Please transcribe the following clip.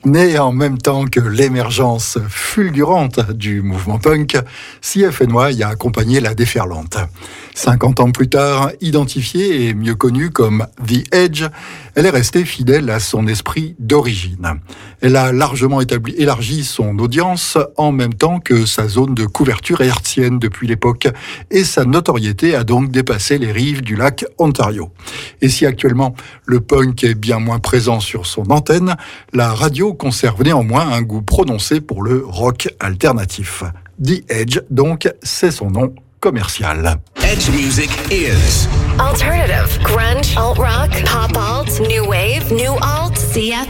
Né en même temps que l'émergence fulgurante du mouvement punk, CFNY a accompagné la déferlante. 50 ans plus tard, identifiée et mieux connue comme The Edge, elle est restée fidèle à son esprit d'origine. Elle a largement élargi son audience en même temps que sa zone de couverture hertzienne depuis l'époque, et sa notoriété a donc dépassé les rives du lac Ontario. Et si actuellement le punk est bien moins présent sur son antenne, la radio conserve néanmoins un goût prononcé pour le rock alternatif. The Edge, donc, c'est son nom commercial. Edge music is alternative, grunge, alt rock, pop alt, new wave, new alt, CFNY.